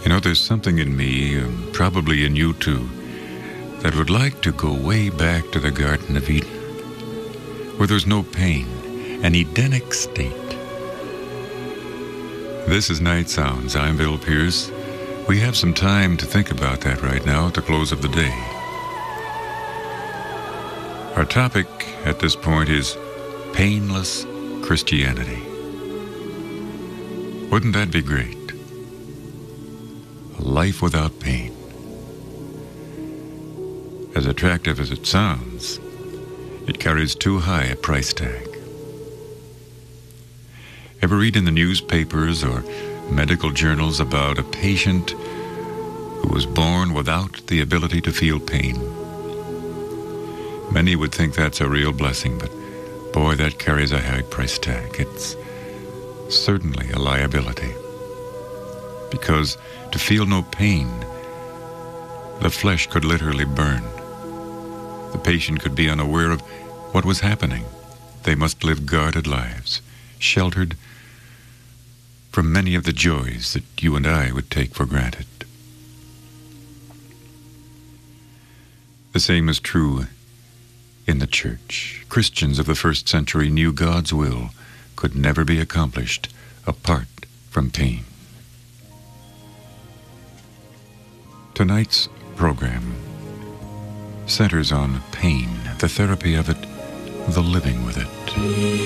You know, there's something in me, probably in you too, that would like to go way back to the Garden of Eden, where there's no pain, an Edenic state. This is Night Sounds. I'm Bill Pierce. We have some time to think about that right now at the close of the day. Our topic at this point is painless Christianity. Wouldn't that be great? A life without pain. As attractive as it sounds, it carries too high a price tag. Ever read in the newspapers or medical journals about a patient who was born without the ability to feel pain? Many would think that's a real blessing, but boy, that carries a high price tag. It's certainly a liability. Because to feel no pain, the flesh could literally burn. The patient could be unaware of what was happening. They must live guarded lives, sheltered from many of the joys that you and I would take for granted. The same is true in the church. Christians of the first century knew God's will could never be accomplished apart from pain. Tonight's program centers on pain, the therapy of it, the living with it.